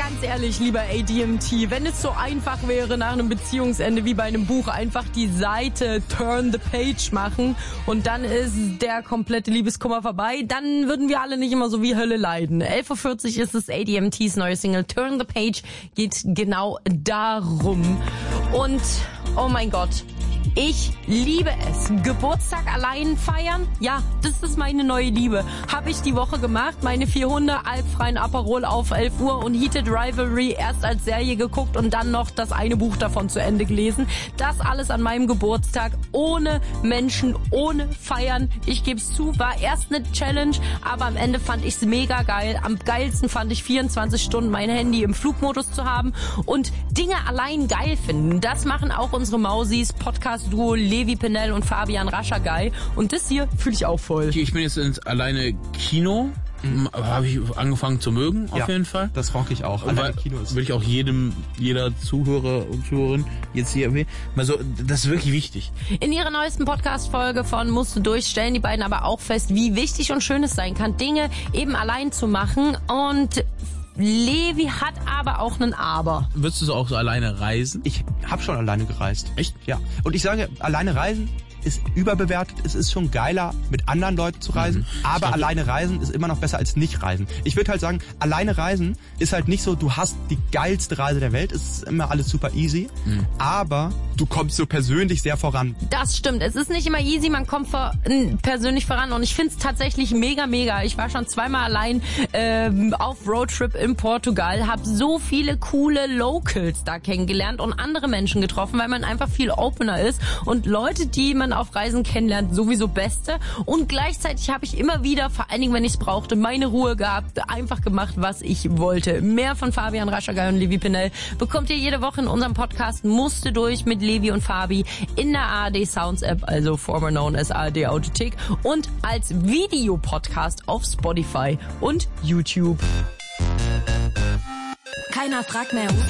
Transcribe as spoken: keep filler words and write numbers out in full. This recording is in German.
Ganz ehrlich, lieber A D M T, wenn es so einfach wäre, nach einem Beziehungsende wie bei einem Buch einfach die Seite Turn the Page machen und dann ist der komplette Liebeskummer vorbei, dann würden wir alle nicht immer so wie Hölle leiden. elf Uhr vierzig ist es, A D M Ts neue Single Turn the Page geht genau darum. Und, oh mein Gott, ich liebe es. Geburtstag allein feiern? Ja, das ist meine neue Liebe. Habe ich die Woche gemacht. Meine vier Hunde, alpfreien Aperol auf elf Uhr und Heated Rivalry erst als Serie geguckt und dann noch das eine Buch davon zu Ende gelesen. Das alles an meinem Geburtstag. Ohne Menschen, ohne Feiern. Ich gebe es zu, war erst eine Challenge, aber am Ende fand ich es mega geil. Am geilsten fand ich vierundzwanzig Stunden mein Handy im Flugmodus zu haben und Dinge allein geil finden. Das machen auch unsere Mausis, Podcast-Duo Levi Pennell und Fabian Raschergei. Und das hier fühle ich auch voll. Ich bin jetzt ins alleine Kino. Mhm. Habe ich angefangen zu mögen, auf ja, jeden Fall. Das rock ich auch. Alleine Kino ist. Würde ich auch jedem, jeder Zuhörer und Zuhörerin jetzt hier erwähnen. Also, das ist wirklich wichtig. In ihrer neuesten Podcast-Folge von Musst du durch stellen die beiden aber auch fest, wie wichtig und schön es sein kann, Dinge eben allein zu machen. Und Levi hat aber auch einen Aber. Würdest du so auch so alleine reisen? Ich habe schon alleine gereist. Echt? Ja. Und ich sage, alleine reisen ist überbewertet. Es ist schon geiler, mit anderen Leuten zu reisen. Mhm. Aber glaub, alleine reisen ist immer noch besser als nicht reisen. Ich würde halt sagen, alleine reisen ist halt nicht so, du hast die geilste Reise der Welt. Es ist immer alles super easy. Mhm. Aber du kommst so persönlich sehr voran. Das stimmt. Es ist nicht immer easy, man kommt vor, persönlich voran. Und ich finde es tatsächlich mega, mega. Ich war schon zweimal allein ähm, auf Roadtrip in Portugal, habe so viele coole Locals da kennengelernt und andere Menschen getroffen, weil man einfach viel opener ist. Und Leute, die man auf Reisen kennenlernt, sowieso Beste. Und gleichzeitig habe ich immer wieder, vor allen Dingen, wenn ich es brauchte, meine Ruhe gehabt, einfach gemacht, was ich wollte. Mehr von Fabian Raschergei und Levi Pennell bekommt ihr jede Woche in unserem Podcast Musste durch mit Levi und Fabi in der A R D Sounds App, also former known as A R D Audiothek, und als Videopodcast auf Spotify und YouTube. Keiner fragt mehr.